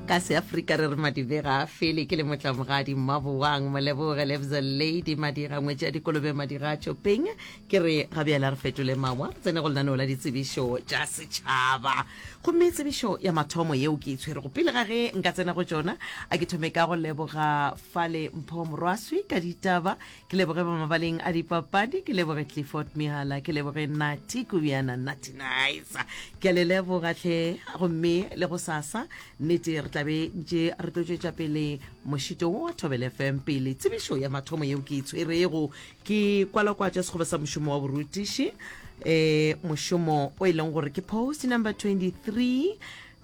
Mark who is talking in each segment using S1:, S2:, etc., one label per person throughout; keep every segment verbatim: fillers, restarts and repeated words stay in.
S1: ka se Afrika re re madibega fele ke le motlamogadi mmaboang moleboge lebza lady madira ngwetša dikolobe madira chopeng ke re gabeela re fetole mawa tsene go lenaneo la ditsebišo tša setšhaba gomme tsebišo ya mathomo yeo ke itshwere go pele ga ge nka tsena go tšona a ke thome ka go leboga fale mpho morwaswi ka ditaba ke leboge ba mabaleng a dipapadi ke leboge Clifford Mihala ke leboge Nati Kubiana Nati Nice ke le leboga tle gomme le go sasa nnete re tlabe ntše re tlo tšwetša pele mošito wa Thobela F M pele tsebišo ya mathomo yeo ke itshwerego ke kwalakwatša sekgoba sa mošomo wa borutiši eh mošomo o e leng gore ke post number twenty-three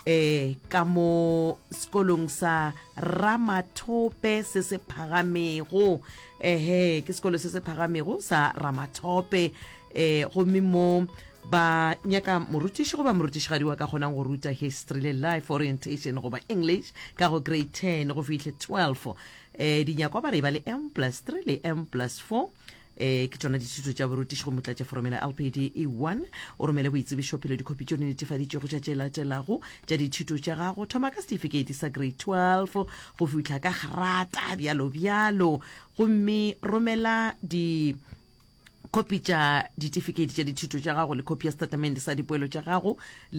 S1: eh ka mo sekolong sa Ramathope se se phagamego ehe ke sekolo se se phagamego sa Ramathope eh go mimo ba nyaka morutiši go ba morutišigadi wa ka kgonang go ruta history le life orientation go ba English ka go grade ten go fihle twelve eh dinyakwa ba re ba le M plus three le M plus four eh ke tsona dithuto tša borutiši go motlatša foromela L P D E one o romele boitsebišo pele dikopi tšone netefaditšego tša tšelatelago tša dithuto tša gago thoma ka certificate sa grade twelve go fitlha ka grata bjalo bjalo gomme romela di kopi tša certificate tša dithuto tša gago le kopi ya statement sa dipoelo tša gago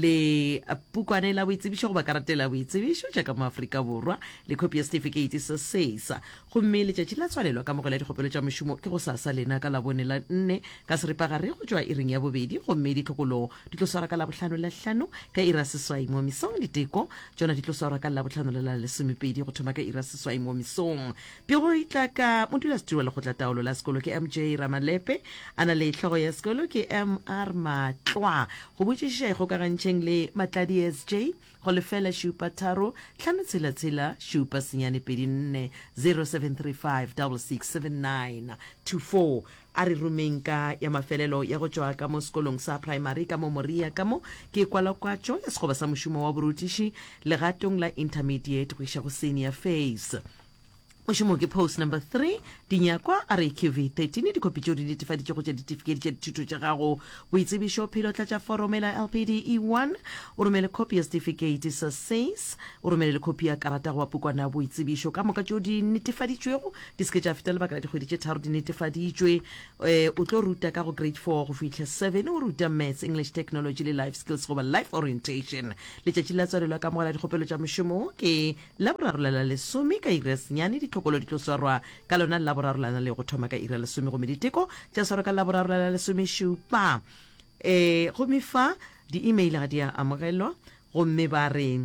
S1: le pukwane la boitsebišo go ba karate la boitsebišo tša ka mo Afrika Borwa le kopi ya certificate sa sesa gomme letšatši la tswalelwa ka mogela dikgopelo tša mošomo ke go sasa lena ka labone la nne ka seripagare go tšwa iring ya bobedi gomme ditlhokolo di tlo swara ka labohlano la hlano ka ira seswai mo misong diteko tšona di tlo swara ka labohlano la lesomepedi go thoma ka ira seswai mo misong pego itla ka modulasetulo wa lekgotla taolo la sekolo ke M J Ramalepe ana le tlhogo ya sekolo ke M R Matlwa go botšišiša go ka gantšheng le Matladi S J go lefela šupa tharo tlhano tshela tshela šupa senyane pedi nne zero seven three five six six seven nine two four a re rumeng ka ya mafelelo ya go tšwa ka mo sekolong sa primary ka mo Moria ka mo ke kwalakwatšo ya sekgoba sa mošomo wa borutiši legatong la intermediate go iša go senior phase mošomo ke post number three dinyakwa a re Q V thirteen dikopi tšeo di netefaditšego tša ditifikeiti tša dithuto tša gago boitsebišo phelo tlatša foromela L P D E one o romele kopi ya certificate sa six o romele le kopi ya karata go pukwana boitsebišo ka moka tšeo di netefaditšwego di seke tša feta lebaka la dikgwedi tše tharo di netefaditšwe eh, o tlo ruta ka go grade four go fitlha seven o ruta maths English technology le life skills goba life orientation letšatši la tswalelwa ka mogela dikgopelo tša mošomo ke laboraro la lesome ka ira senyane ditlhokolo di tlo swarwa ka lona laboraro lana le go thoma ka ira lesome gomme diteko tša swarwa ka laboraro la lesome šupa eh gomme fa di-email ga di a amogelwa gomme ba re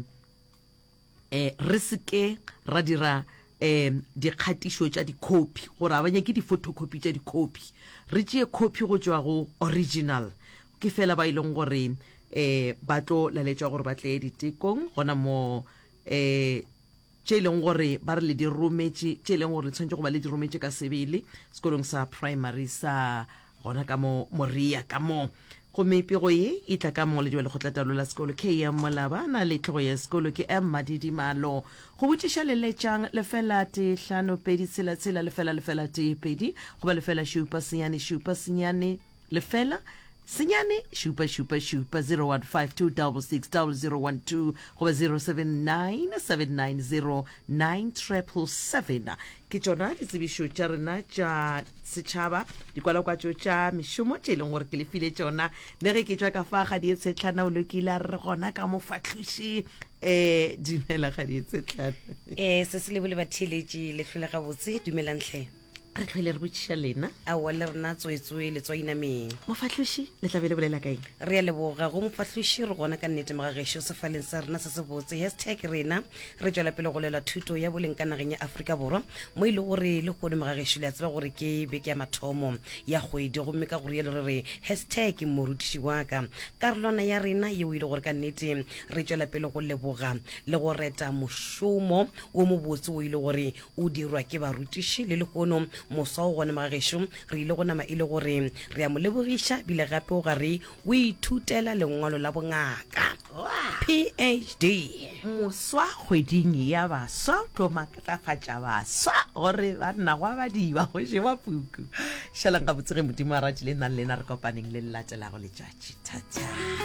S1: eh re seke ra dira eh dikgatišo tša dikopi gore a banya ke di-photocopy tša dikopi re tšee copy go tšwa go original ke fela ba ileng gore eh ba tlo laletšwa gore ba tle ditekong gona mo eh tše leng gore ba re le di rometše tše leng gore le tshwanetse go ba le di rometše ka sebele sekolong sa primary sa gona ka mo Moria ka mo gomme pego ye e tla ka mongwe le diwa lekgotlatalo la sekolo ke ya Molaba na le tlhogo ya sekolo ke M Madidimalo go botšiša leletšang lefela te hlano pedi tshela tshela lefela lefela te pedi go ba lefela šupa senyane šupa senyane lefela senyane šupa šupa šupa zero one five two six six zero zero one two goba zero seven nine seven nine zero nine triple seven ke tšona ditsebišo tša rena tša setšhaba dikwalakwatšo tša mešomo tše e leng gore ke lefile tšona le ge ke tšwa ka fa ga dietsetlhana o lokile a re gona ka mofatlhoši um dumela ga dietsetlhana
S2: um se se lebole batheletše lefele gabotse dumelantlhe
S1: re tlhole re botšiša lena
S2: aowa le rena tswetswe le tswa inameng
S1: mofatlhoši le tlabe le bolela kaeng
S2: re a leboga go mofatlhoši re gona ka nnete mogagešo sefaleng sa rena se se botse hashtag rena re tšwela pele go lelwa thuto ya boleng ka nageng ya Afrika Borwa mo ile gore le kgone mogagešo le a tseba gore ke beke ya mathomo ya kgwedi gomme ka gore yalo re re hashtag morutiši wa ka karolwana ya rena yeo ile gore ka nnete re tšwela pele go leboga le go reta mošomo o mo botse o ile gore o dirwa ke barutiši le lekgono mosa o gone magagešo re ile go nama ile gore re a mo lebogiša bile gape o gare o ithutela lengwalo la bongaka P H D
S1: moswa kgweding ya baswa tlo maatlafatša baswa gore ba nna go badiba go shewa puku šalang ka botsege modimo a ratile nna le lena re kopaneng le latelago letšatši thata